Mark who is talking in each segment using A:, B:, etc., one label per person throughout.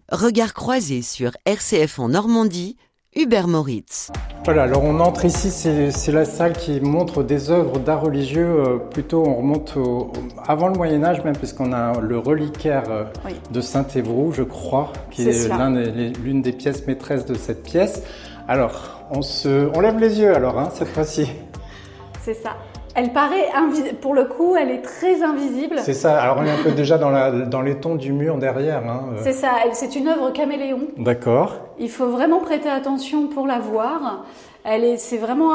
A: Regard croisé sur RCF en Normandie, Hubert Moritz.
B: Voilà, alors on entre ici, c'est la salle qui montre des œuvres d'art religieux, plutôt on remonte avant le Moyen-Âge même, puisqu'on a le reliquaire de Saint-Évroult, je crois, qui est l'une des pièces maîtresses de cette pièce. Alors, on lève les yeux alors, cette fois-ci.
C: C'est ça. Elle paraît invisible, pour le coup, elle est très invisible.
B: C'est ça, alors on est un peu déjà dans les tons du mur derrière.
C: C'est ça, c'est une œuvre caméléon.
B: D'accord.
C: Il faut vraiment prêter attention pour la voir. C'est vraiment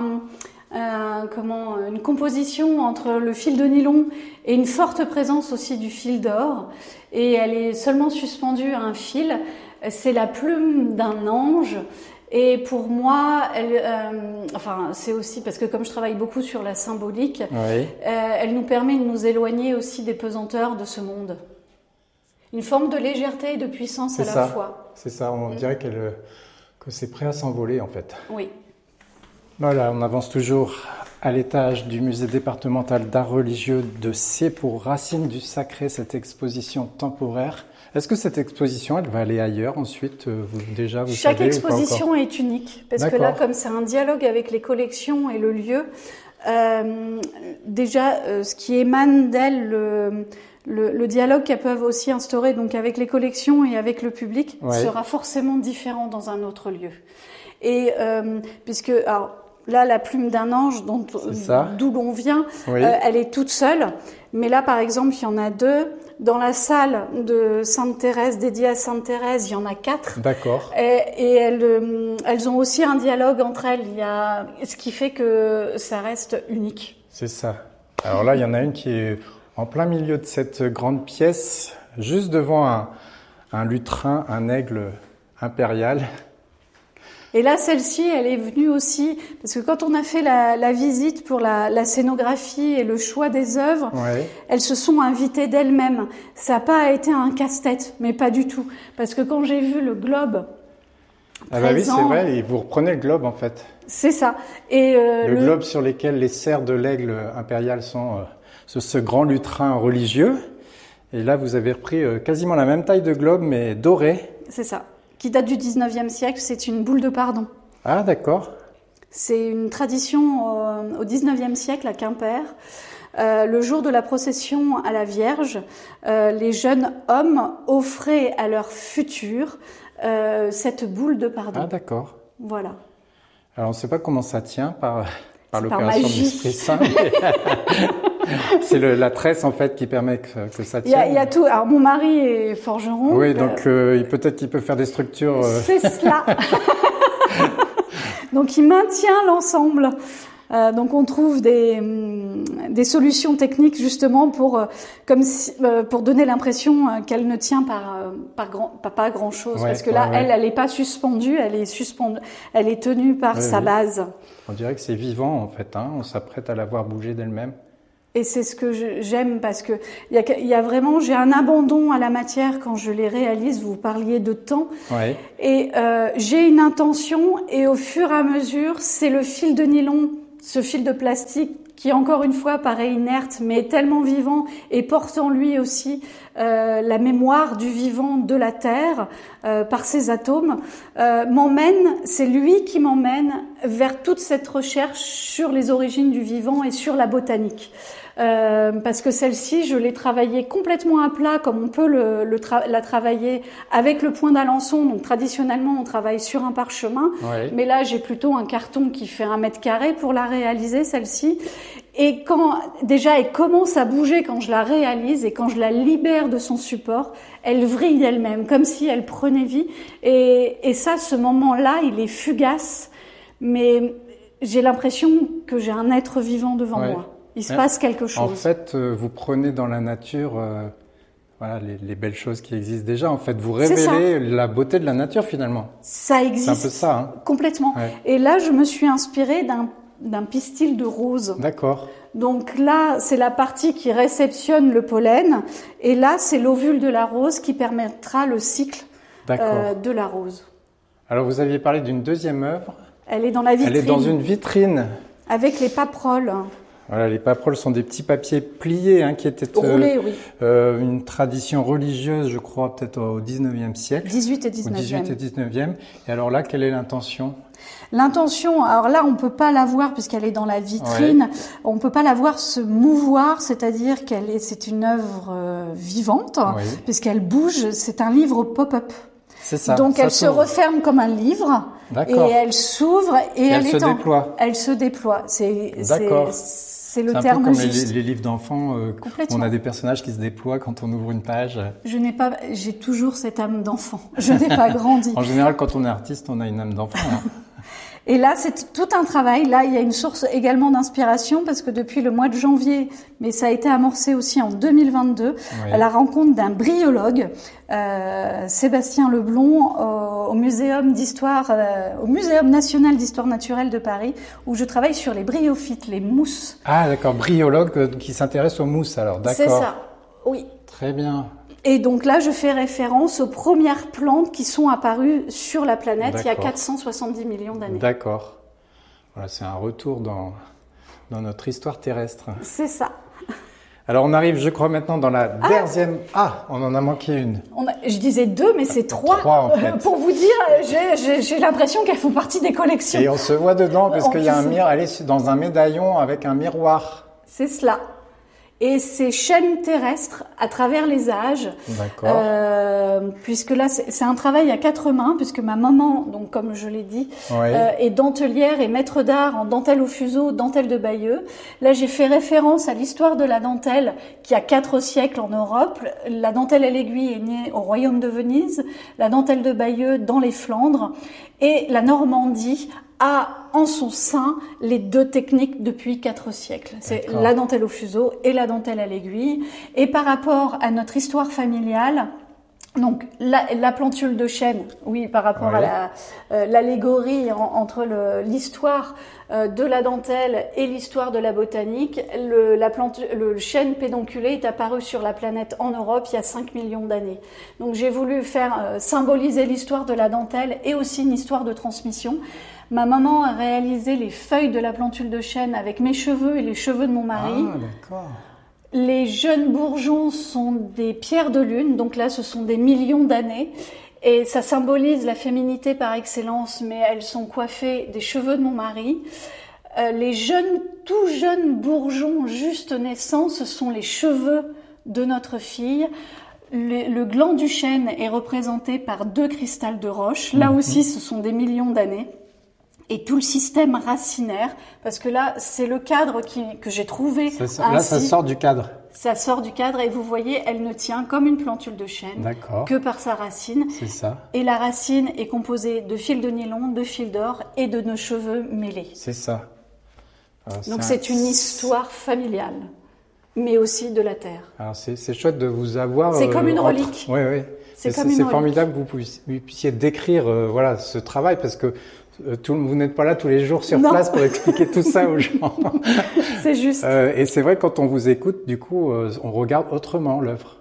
C: une composition entre le fil de nylon et une forte présence aussi du fil d'or. Et elle est seulement suspendue à un fil. C'est la plume d'un ange. Et pour moi, c'est aussi parce que comme je travaille beaucoup sur la symbolique, elle nous permet de nous éloigner aussi des pesanteurs de ce monde. Une forme de légèreté et de puissance à la fois.
B: C'est ça, on dirait que c'est prêt à s'envoler en fait.
C: Oui.
B: Voilà, on avance toujours à l'étage du musée départemental d'art religieux de Sées pour Racines du Sacré, cette exposition temporaire. Est-ce que cette exposition, elle va aller ailleurs ensuite,
C: Chaque exposition est unique, parce que là, comme c'est un dialogue avec les collections et le lieu, ce qui émane d'elle, le dialogue qu'elles peuvent aussi instaurer donc avec les collections et avec le public sera forcément différent dans un autre lieu. Et là, la plume d'un ange, d'où l'on vient, elle est toute seule. Mais là, par exemple, il y en a 2. Dans la salle de Sainte-Thérèse, dédiée à Sainte-Thérèse, il y en a 4.
B: D'accord.
C: Et elles ont aussi un dialogue entre elles. Ce qui fait que ça reste unique.
B: C'est ça. Alors là, il y en a une qui est en plein milieu de cette grande pièce, juste devant un lutrin, un aigle impérial.
C: Et là, celle-ci, elle est venue aussi, parce que quand on a fait la visite pour la scénographie et le choix des œuvres, elles se sont invitées d'elles-mêmes. Ça n'a pas été un casse-tête, mais pas du tout. Parce que quand j'ai vu le globe présent,
B: oui, c'est vrai, et vous reprenez le globe en fait.
C: C'est ça. Et
B: le globe sur lequel les serres de l'aigle impérial sont ce grand lutrin religieux. Et là, vous avez repris quasiment la même taille de globe, mais doré.
C: C'est ça. Qui date du 19e siècle, c'est une boule de pardon.
B: Ah, d'accord.
C: C'est une tradition au 19e siècle à Quimper. Le jour de la procession à la Vierge, les jeunes hommes offraient à leur futur cette boule de pardon.
B: Ah, d'accord.
C: Voilà.
B: Alors, on ne sait pas comment ça tient par l'opération de l'Esprit Saint. C'est la tresse en fait qui permet que ça tienne.
C: Il y a tout. Alors mon mari est forgeron.
B: Oui, donc peut-être qu'il peut faire des structures.
C: C'est cela. Donc il maintient l'ensemble. Donc on trouve des solutions techniques justement pour donner l'impression qu'elle ne tient pas grand chose, parce que là elle est pas suspendue, elle est tenue par sa base.
B: On dirait que c'est vivant en fait. On s'apprête à la voir bouger d'elle-même.
C: Et c'est ce que j'aime, parce que il y a vraiment, j'ai un abandon à la matière quand je les réalise. Vous parliez de temps. Et j'ai une intention, et au fur et à mesure, c'est le fil de nylon, ce fil de plastique qui, encore une fois, paraît inerte, mais est tellement vivant et porte en lui aussi la mémoire du vivant de la Terre par ses atomes, c'est lui qui m'emmène vers toute cette recherche sur les origines du vivant et sur la botanique. Parce que celle-ci, je l'ai travaillée complètement à plat, comme on peut la travailler avec le point d'Alençon. Donc traditionnellement, on travaille sur un parchemin, mais là, j'ai plutôt un carton qui fait 1 mètre carré pour la réaliser, celle-ci. Et elle commence à bouger quand je la réalise, et quand je la libère de son support, elle vrille d'elle-même, comme si elle prenait vie. Et ça, ce moment-là, il est fugace, mais j'ai l'impression que j'ai un être vivant devant moi. Il se passe quelque chose.
B: En fait, vous prenez dans la nature les belles choses qui existent déjà. En fait, vous révélez la beauté de la nature finalement.
C: Ça existe.
B: C'est un peu ça.
C: Complètement. Et là, je me suis inspirée d'un pistil de rose.
B: D'accord.
C: Donc là, c'est la partie qui réceptionne le pollen. Et là, c'est l'ovule de la rose qui permettra le cycle de la rose.
B: Alors, vous aviez parlé d'une deuxième œuvre.
C: Elle est dans la vitrine.
B: Elle est dans une vitrine.
C: Avec les paperoles.
B: Voilà, les paperoles sont des petits papiers pliés qui étaient
C: roulés, oui.
B: Une tradition religieuse, je crois, peut-être au 19e siècle.
C: 18 et 19e.
B: Au 18 et 19e. Et alors là, quelle est l'intention ?
C: L'intention, alors là, on peut pas la voir puisqu'elle est dans la vitrine. Ouais. On peut pas la voir se mouvoir, c'est-à-dire c'est une œuvre vivante, oui. Puisqu'elle bouge. C'est un livre pop-up.
B: C'est ça.
C: Donc elle se referme comme un livre.
B: D'accord.
C: Et elle s'ouvre et
B: elle se déploie.
C: Elle se déploie.
B: D'accord.
C: C'est le
B: terme
C: terme
B: comme
C: juste.
B: Les livres d'enfants, on a des personnages qui se déploient quand on ouvre une page.
C: J'ai toujours cette âme d'enfant. Je n'ai pas grandi.
B: En général, quand on est artiste, on a une âme d'enfant.
C: Et là, c'est tout un travail. Là, il y a une source également d'inspiration parce que depuis le mois de janvier, mais ça a été amorcé aussi en 2022, oui. À la rencontre d'un bryologue, Sébastien Leblond, au Muséum national d'histoire naturelle de Paris, où je travaille sur les bryophytes, les mousses.
B: Ah, d'accord. Bryologue qui s'intéresse aux mousses, alors. D'accord.
C: C'est ça. Oui.
B: Très bien.
C: Et donc là, je fais référence aux premières plantes qui sont apparues sur la planète il y a 470 millions d'années.
B: D'accord. Voilà, c'est un retour dans notre histoire terrestre.
C: C'est ça.
B: Alors on arrive, je crois, maintenant dans la deuxième... Ah, on en a manqué une.
C: Je disais 2, mais c'est 3.
B: 3 en fait.
C: Pour vous dire, j'ai l'impression qu'elles font partie des collections.
B: Et on se voit dedans parce qu'il y a elle est dans un médaillon avec un miroir.
C: C'est cela. Et ces chaînes terrestres à travers les âges.
B: D'accord.
C: Puisque là, c'est un travail à 4 mains, puisque ma maman, donc comme je l'ai dit, oui. Est dentelière et maître d'art en dentelle au fuseau, dentelle de Bayeux. Là, j'ai fait référence à l'histoire de la dentelle qui a 4 siècles en Europe. La dentelle à l'aiguille est née au royaume de Venise, la dentelle de Bayeux dans les Flandres, et la Normandie a en son sein les 2 techniques depuis 4 siècles. C'est la dentelle au fuseau et la dentelle à l'aiguille. Et par rapport à notre histoire familiale, donc la plantule de chêne, oui, par rapport à l'allégorie entre l'histoire de la dentelle et l'histoire de la botanique, le chêne pédonculé est apparu sur la planète en Europe il y a 5 millions d'années. Donc j'ai voulu faire symboliser l'histoire de la dentelle et aussi une histoire de transmission. Ma maman a réalisé les feuilles de la plantule de chêne avec mes cheveux et les cheveux de mon mari.
B: Ah, d'accord.
C: Les jeunes bourgeons sont des pierres de lune, donc là ce sont des millions d'années. Et ça symbolise la féminité par excellence, mais elles sont coiffées des cheveux de mon mari. Les tout jeunes bourgeons juste naissants, ce sont les cheveux de notre fille. Le gland du chêne est représenté par 2 cristals de roche. Là aussi, ce sont des millions d'années. Et tout le système racinaire, parce que là, c'est le cadre que j'ai trouvé.
B: Là, ça sort du cadre.
C: Ça sort du cadre et vous voyez, elle ne tient comme une plantule de chêne que par sa racine.
B: C'est ça.
C: Et la racine est composée de fils de nylon, de fils d'or et de nos cheveux mêlés.
B: C'est ça.
C: Donc c'est une histoire familiale, mais aussi de la terre.
B: Alors c'est chouette de vous avoir.
C: C'est comme une relique.
B: Oui, oui. C'est formidable que vous puissiez décrire ce travail parce que vous n'êtes pas là tous les jours sur place pour expliquer tout ça aux gens.
C: C'est juste.
B: Et c'est vrai, quand on vous écoute, du coup, on regarde autrement l'œuvre.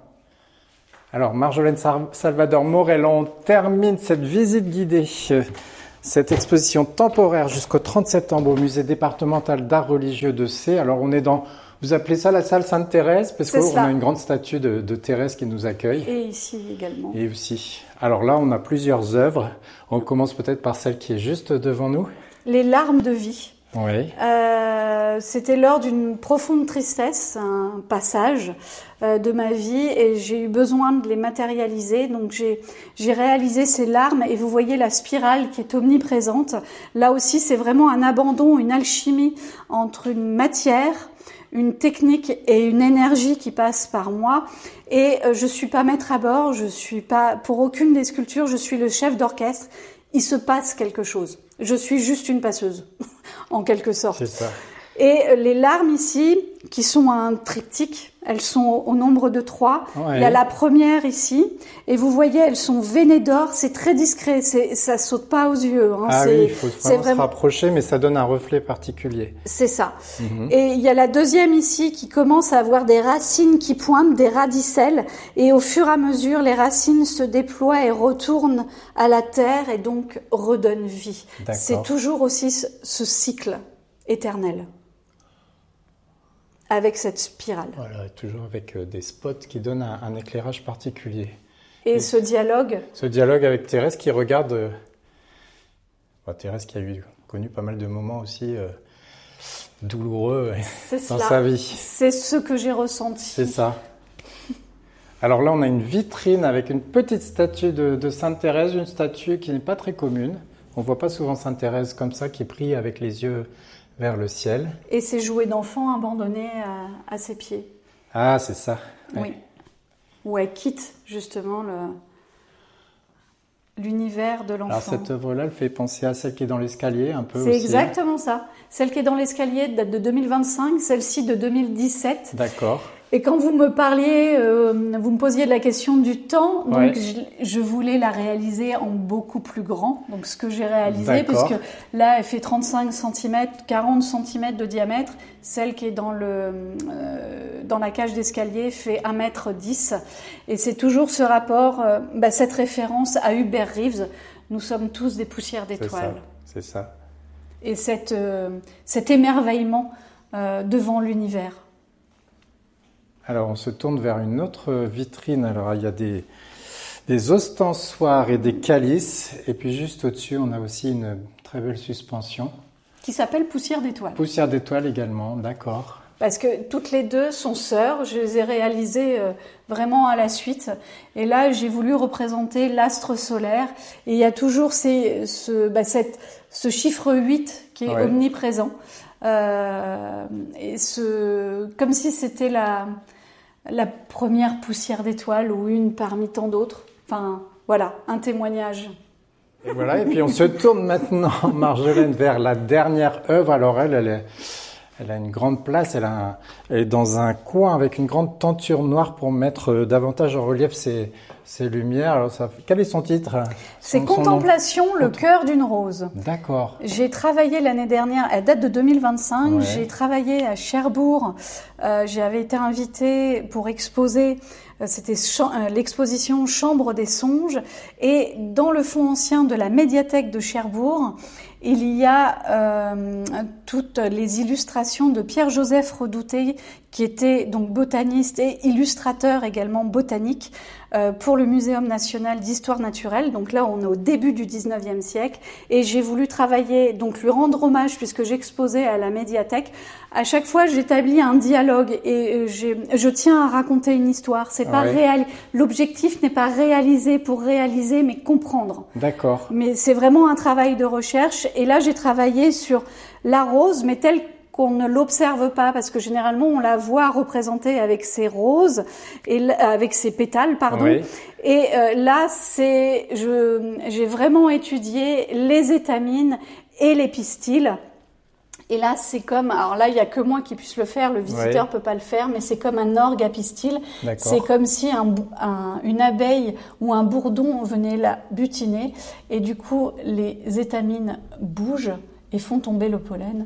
B: Alors, Marjolaine Salvador Morel, on termine cette visite guidée, cette exposition temporaire jusqu'au 30 septembre au musée départemental d'art religieux de Sées. Alors, on est dans... Vous appelez ça la salle Sainte-Thérèse parce qu'on a une grande statue de Thérèse qui nous accueille.
C: Et ici également.
B: Et aussi. Alors là, on a plusieurs œuvres. On commence peut-être par celle qui est juste devant nous.
C: Les larmes de vie.
B: Oui.
C: C'était lors d'une profonde tristesse, un passage de ma vie, et j'ai eu besoin de les matérialiser. Donc j'ai réalisé ces larmes, et vous voyez la spirale qui est omniprésente. Là aussi, c'est vraiment un abandon, une alchimie entre une matière, une technique et une énergie qui passe par moi. Et je suis pas maître à bord, je suis pas, pour aucune des sculptures, je suis le chef d'orchestre. Il se passe quelque chose. Je suis juste une passeuse, en quelque sorte.
B: C'est ça.
C: Et les larmes ici, qui sont un triptyque, elles sont au nombre de 3. Ouais. Il y a la première ici, et vous voyez, elles sont veinées d'or. C'est très discret, ça saute pas aux yeux.
B: Ah oui, il faut vraiment se rapprocher, mais ça donne un reflet particulier.
C: C'est ça. Et il y a la deuxième ici qui commence à avoir des racines qui pointent, des radicelles, et au fur et à mesure, les racines se déploient et retournent à la terre et donc redonnent vie. C'est toujours aussi ce cycle éternel. avec cette spirale.
B: Voilà, toujours avec des spots qui donnent un éclairage particulier.
C: Et ce dialogue.
B: Ce dialogue avec Thérèse qui regarde. Thérèse qui a connu pas mal de moments aussi douloureux dans sa vie.
C: C'est ce que j'ai ressenti.
B: C'est ça. Alors là, on a une vitrine avec une petite statue de Sainte Thérèse, une statue qui n'est pas très commune. On ne voit pas souvent Sainte Thérèse comme ça, qui prie avec les yeux vers le ciel.
C: Et ses jouets d'enfant abandonnés à ses pieds.
B: Ah, c'est ça.
C: Oui. Où elle quitte justement l'univers de l'enfant.
B: Alors cette œuvre-là, elle fait penser à celle qui est dans l'escalier un peu
C: aussi.
B: C'est
C: exactement ça. Celle qui est dans l'escalier date de 2025, celle-ci de 2017.
B: D'accord.
C: Et quand vous me parliez, vous me posiez de la question du temps, donc je voulais la réaliser en beaucoup plus grand. Donc ce que j'ai réalisé, puisque là elle fait 35 cm, 40 cm de diamètre. Celle qui est dans la cage d'escalier fait 1,10 m. Et c'est toujours ce rapport, cette référence à Hubert Reeves. Nous sommes tous des poussières d'étoiles.
B: C'est ça.
C: Et cet émerveillement devant l'univers.
B: Alors, on se tourne vers une autre vitrine. Alors, il y a des ostensoirs et des calices. Et puis, juste au-dessus, on a aussi une très belle suspension.
C: Qui s'appelle Poussière d'étoiles.
B: Poussière d'étoiles également, d'accord.
C: Parce que toutes les deux sont sœurs. Je les ai réalisées vraiment à la suite. Et là, j'ai voulu représenter l'astre solaire. Et il y a toujours ce chiffre 8 qui est omniprésent. Et comme si c'était la première poussière d'étoiles ou une parmi tant d'autres. Enfin, voilà, un témoignage.
B: Et voilà, et puis on se tourne maintenant, Marjolaine, vers la dernière œuvre. Alors elle a une grande place, elle est dans un coin avec une grande tenture noire pour mettre davantage en relief ses lumières. Alors quel est son titre?
C: C'est Contemplation, le cœur d'une rose.
B: D'accord.
C: J'ai travaillé l'année dernière, elle date de 2025, j'ai travaillé à Cherbourg. J'avais été invitée pour exposer, c'était l'exposition Chambre des songes. Et dans le fond ancien de la médiathèque de Cherbourg, il y a toutes les illustrations de Pierre-Joseph Redouté, qui était donc botaniste et illustrateur également botanique pour le Muséum national d'histoire naturelle. Donc là, on est au début du 19e siècle et j'ai voulu travailler, donc lui rendre hommage puisque j'exposais à la médiathèque. À chaque fois, j'établis un dialogue et je tiens à raconter une histoire. C'est pas l'objectif n'est pas réaliser pour réaliser, mais comprendre.
B: D'accord.
C: Mais c'est vraiment un travail de recherche. Et là, j'ai travaillé sur la rose, mais telle qu'on ne l'observe pas, parce que généralement on la voit représentée avec ses roses et avec ses pétales, pardon. Oui. Et là, j'ai vraiment étudié les étamines et les pistils. Et là, c'est comme, alors là, il y a que moi qui puisse le faire, le visiteur peut pas le faire, mais c'est comme un orgue à pistil. C'est comme si une abeille ou un bourdon venait la butiner, et du coup, les étamines bougent et font tomber le pollen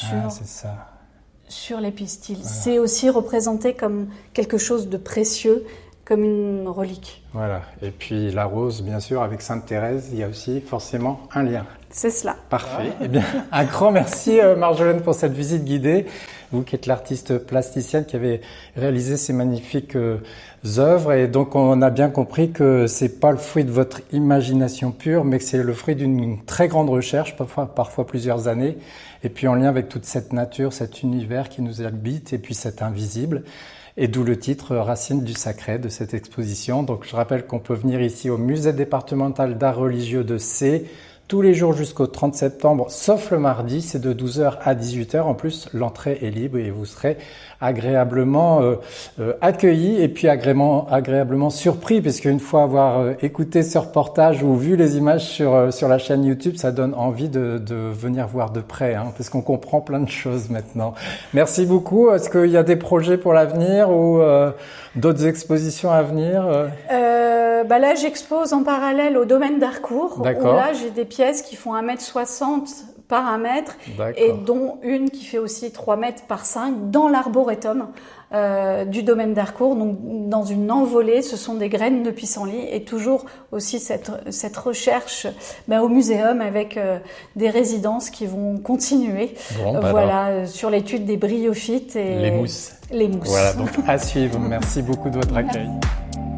C: sur les pistils. Voilà. C'est aussi représenté comme quelque chose de précieux, comme une relique.
B: Voilà. Et puis la rose, bien sûr, avec Sainte Thérèse, il y a aussi forcément un lien.
C: C'est cela.
B: Parfait. Eh bien, un grand merci Marjolaine pour cette visite guidée. Vous qui êtes l'artiste plasticienne qui avez réalisé ces magnifiques œuvres. Et donc, on a bien compris que c'est pas le fruit de votre imagination pure, mais que c'est le fruit d'une très grande recherche, parfois plusieurs années. Et puis en lien avec toute cette nature, cet univers qui nous habite et puis cet invisible. Et d'où le titre Racines du sacré de cette exposition. Donc je rappelle qu'on peut venir ici au musée départemental d'art religieux de C tous les jours jusqu'au 30 septembre, sauf le mardi, c'est de 12h à 18h. En plus, l'entrée est libre et vous serez agréablement accueillis et puis agréablement surpris, puisque une fois avoir écouté ce reportage ou vu les images sur la chaîne YouTube, ça donne envie de venir voir de près, parce qu'on comprend plein de choses maintenant. Merci beaucoup. Est-ce qu'il y a des projets pour l'avenir ou d'autres expositions à venir
C: Là, j'expose en parallèle au domaine d'Harcourt, où là, j'ai des pièces qui font 1,60 m par 1 mètre et dont une qui fait aussi 3 mètres par 5 dans l'arboretum du domaine d'Harcourt. Donc dans une envolée, ce sont des graines de pissenlit et toujours aussi cette recherche au muséum avec des résidences qui vont continuer sur l'étude des bryophytes et
B: les mousses.
C: Les mousses.
B: Voilà, donc à suivre. Merci beaucoup de votre accueil.